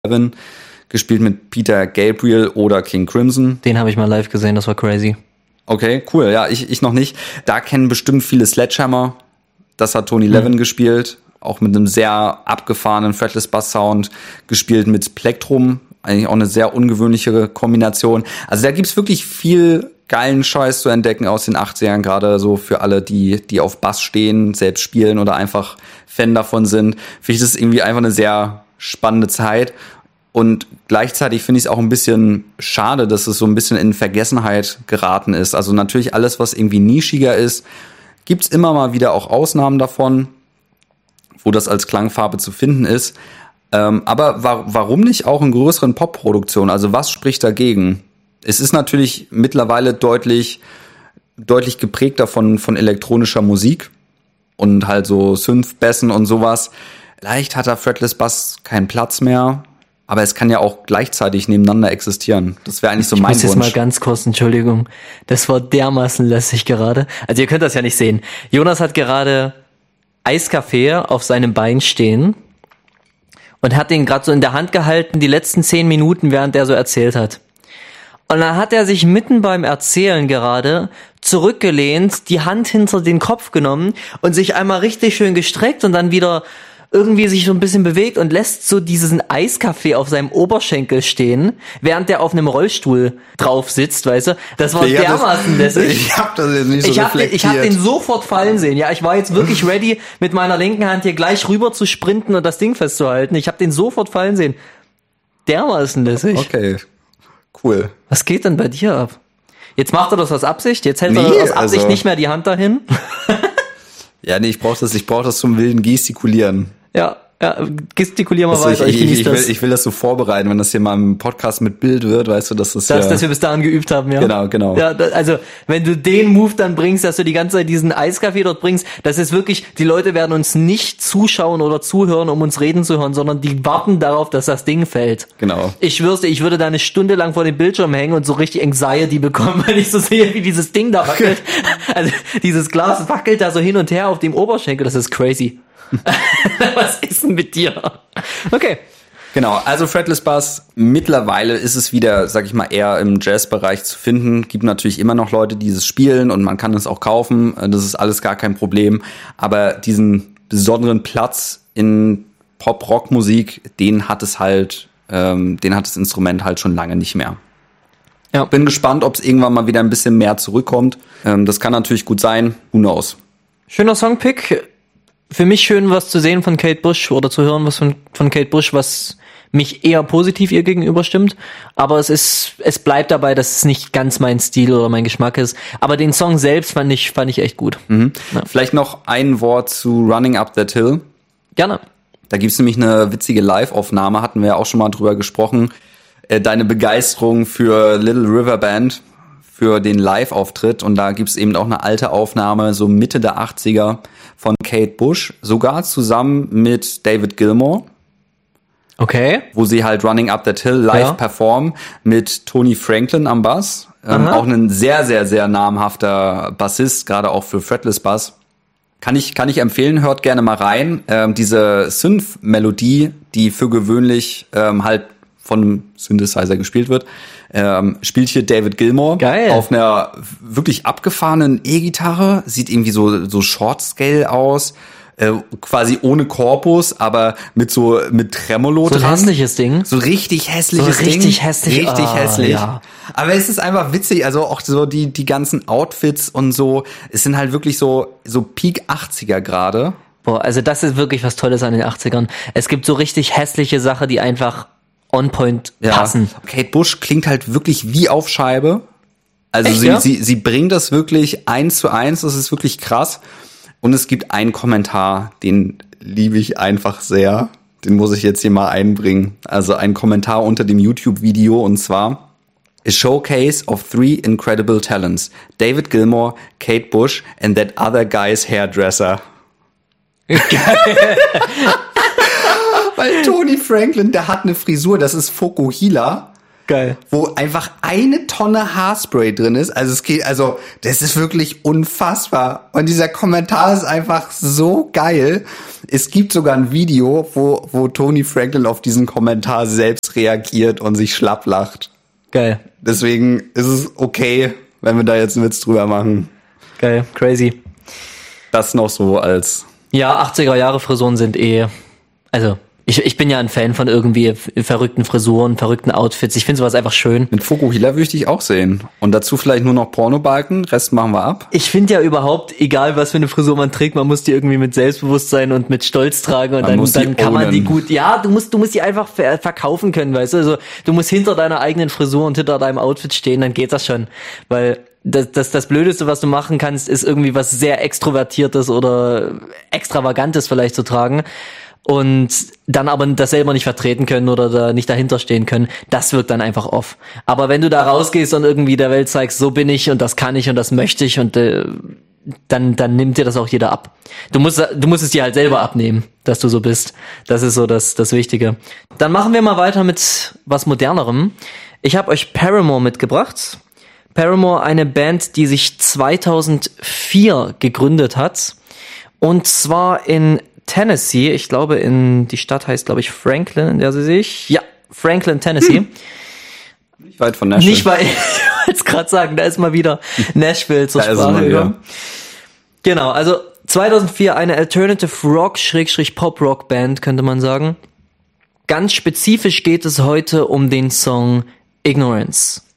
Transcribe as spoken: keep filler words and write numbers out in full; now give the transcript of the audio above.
Eleven, gespielt mit Peter Gabriel oder King Crimson. Den habe ich mal live gesehen, das war crazy. Okay, cool. Ja, ich, ich noch nicht. Da kennen bestimmt viele Sledgehammer. Das hat Tony Levin mhm. gespielt. Auch mit einem sehr abgefahrenen Fretless Bass Sound. Gespielt mit Plektrum. Eigentlich auch eine sehr ungewöhnliche Kombination. Also da gibt's wirklich viel geilen Scheiß zu entdecken aus den achtzigern. Gerade so für alle, die die auf Bass stehen, selbst spielen oder einfach Fan davon sind. Finde ich das irgendwie einfach eine sehr spannende Zeit. Und gleichzeitig finde ich es auch ein bisschen schade, dass es so ein bisschen in Vergessenheit geraten ist. Also natürlich alles, was irgendwie nischiger ist, gibt's immer mal wieder auch Ausnahmen davon, wo das als Klangfarbe zu finden ist. Ähm, aber wa- warum nicht auch in größeren Pop-Produktionen? Also was spricht dagegen? Es ist natürlich mittlerweile deutlich, deutlich geprägter von, von elektronischer Musik und halt so Synth-Bässen und sowas. Vielleicht hat der Fretless Bass keinen Platz mehr. Aber es kann ja auch gleichzeitig nebeneinander existieren. Das wäre eigentlich so mein Wunsch. Ich muss jetzt mal ganz kurz, Entschuldigung. Das war dermaßen lässig gerade. Also ihr könnt das ja nicht sehen. Jonas hat gerade Eiskaffee auf seinem Bein stehen und hat den gerade so in der Hand gehalten, die letzten zehn Minuten, während er so erzählt hat. Und dann hat er sich mitten beim Erzählen gerade zurückgelehnt, die Hand hinter den Kopf genommen und sich einmal richtig schön gestreckt und dann wieder irgendwie sich so ein bisschen bewegt und lässt so diesen Eiskaffee auf seinem Oberschenkel stehen, während der auf einem Rollstuhl drauf sitzt, weißt du? Das war ja, dermaßen lässig. Ich hab das jetzt nicht so ich hab reflektiert. Den, ich hab den sofort fallen sehen. Ja, ich war jetzt wirklich ready, mit meiner linken Hand hier gleich rüber zu sprinten und das Ding festzuhalten. Ich hab den sofort fallen sehen. Dermaßen lässig. Okay, cool. Was geht denn bei dir ab? Jetzt macht er das aus Absicht? Jetzt hält nee, er aus Absicht also, nicht mehr die Hand dahin? Ja, nee, ich brauch das, ich brauch das zum wilden Gestikulieren. Ja, ja, gestikulier mal also weiter. Ich, ich, ich, ich, will, das. ich will das so vorbereiten, wenn das hier mal im Podcast mit Bild wird, weißt du, dass das das, ja... dass wir bis dahin geübt haben, ja. Genau, genau. Ja, da, also, wenn du den Move dann bringst, dass du die ganze Zeit diesen Eiskaffee dort bringst, das ist wirklich, die Leute werden uns nicht zuschauen oder zuhören, um uns reden zu hören, sondern die warten darauf, dass das Ding fällt. Genau. Ich schwör's dir, ich würde da eine Stunde lang vor dem Bildschirm hängen und so richtig Anxiety bekommen, wenn ich so sehe, wie dieses Ding da wackelt. Also, dieses Glas wackelt da so hin und her auf dem Oberschenkel, das ist crazy. Was ist denn mit dir? Okay. Genau, also Fretless Bass, mittlerweile ist es wieder, sag ich mal, eher im Jazz-Bereich zu finden. Gibt natürlich immer noch Leute, die es spielen und man kann es auch kaufen. Das ist alles gar kein Problem. Aber diesen besonderen Platz in Pop-Rock-Musik, den hat es halt, ähm, den hat das Instrument halt schon lange nicht mehr. Ja. Bin gespannt, ob es irgendwann mal wieder ein bisschen mehr zurückkommt. Ähm, das kann natürlich gut sein. Who knows? Schöner Songpick. Für mich schön, was zu sehen von Kate Bush oder zu hören, was von, von Kate Bush, was mich eher positiv ihr gegenüber stimmt. Aber es ist, es bleibt dabei, dass es nicht ganz mein Stil oder mein Geschmack ist. Aber den Song selbst fand ich, fand ich echt gut. Mhm. Ja. Vielleicht noch ein Wort zu Running Up That Hill. Gerne. Da gibt's nämlich eine witzige Live-Aufnahme, hatten wir ja auch schon mal drüber gesprochen. Äh, deine Begeisterung für Little River Band, für den Live-Auftritt. Und da gibt's eben auch eine alte Aufnahme, so Mitte der achtziger, von Kate Bush, sogar zusammen mit David Gilmour. Okay. Wo sie halt Running Up That Hill live ja. performen mit Tony Franklin am Bass. Ähm, auch ein sehr, sehr, sehr namhafter Bassist, gerade auch für Fretless Bass. Kann ich, kann ich empfehlen, hört gerne mal rein. Ähm, diese Synth-Melodie, die für gewöhnlich ähm, halt von einem Synthesizer gespielt wird, ähm, spielt hier David Gilmour. Geil. Auf einer wirklich abgefahrenen E-Gitarre. Sieht irgendwie so, so Short-Scale aus. Äh, quasi ohne Korpus, aber mit so, mit Tremolo so dran. So ein hässliches Ding. So richtig hässliches so Ding. Richtig hässlich. Richtig ah, hässlich. Ja. Aber es ist einfach witzig. Also auch so die, die ganzen Outfits und so. Es sind halt wirklich so, so Peak achtziger gerade. Boah, also das ist wirklich was Tolles an den achtzigern. Es gibt so richtig hässliche Sachen, die einfach on point ja. passen. Kate Bush klingt halt wirklich wie auf Scheibe. Also Echt, sie, ja? sie, sie bringt das wirklich eins zu eins. Das ist wirklich krass. Und es gibt einen Kommentar, den liebe ich einfach sehr. Den muss ich jetzt hier mal einbringen. Also ein Kommentar unter dem YouTube-Video, und zwar: A showcase of three incredible talents. David Gilmour, Kate Bush and that other guy's hairdresser. Weil Tony Franklin, der hat eine Frisur, das ist Fokuhila. Geil. Wo einfach eine Tonne Haarspray drin ist. Also es geht, also das ist wirklich unfassbar. Und dieser Kommentar ist einfach so geil. Es gibt sogar ein Video, wo, wo Tony Franklin auf diesen Kommentar selbst reagiert und sich schlapp lacht. Geil. Deswegen ist es okay, wenn wir da jetzt einen Witz drüber machen. Geil, crazy. Das noch so als... Ja, achtziger Jahre Frisuren sind eh, also ich, ich bin ja ein Fan von irgendwie verrückten Frisuren, verrückten Outfits. Ich finde sowas einfach schön. Mit Fukuhila würde ich dich auch sehen. Und dazu vielleicht nur noch Pornobalken, Rest machen wir ab. Ich finde ja überhaupt, egal was für eine Frisur man trägt, man muss die irgendwie mit Selbstbewusstsein und mit Stolz tragen und man dann, dann kann man die gut, ja, du musst, du musst die einfach ver- verkaufen können, weißt du, also du musst hinter deiner eigenen Frisur und hinter deinem Outfit stehen, dann geht das schon, weil das, das, das Blödeste, was du machen kannst, ist irgendwie was sehr Extrovertiertes oder Extravagantes vielleicht zu tragen. Und dann aber das selber nicht vertreten können oder da nicht dahinter stehen können, das wirkt dann einfach off. Aber wenn du da rausgehst und irgendwie der Welt zeigst, so bin ich und das kann ich und das möchte ich und äh, dann dann nimmt dir das auch jeder ab. Du musst du musst es dir halt selber abnehmen, dass du so bist. Das ist so das das Wichtige. Dann machen wir mal weiter mit was Modernerem. Ich habe euch Paramore mitgebracht. Paramore, eine Band, die sich zweitausendvier gegründet hat und zwar in Tennessee, ich glaube in, die Stadt heißt glaube ich Franklin, in der sie sich, ja, Franklin, Tennessee. Hm. Nicht weit von Nashville. Nicht weit, ich wollte es gerade sagen, da ist mal wieder Nashville zur da Sprache gekommen. Genau, also zweitausendvier eine Alternative Rock, Schrägstrich Pop Rock Band, könnte man sagen. Ganz spezifisch geht es heute um den Song Ignorance.